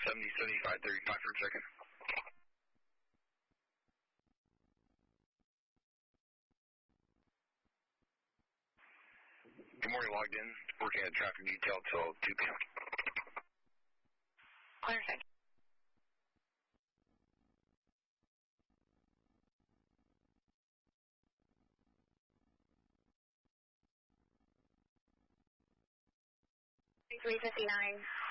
707535 for a second. Good morning, logged in. Working at traffic detail till 2 p.m. Clear, thank you. $359.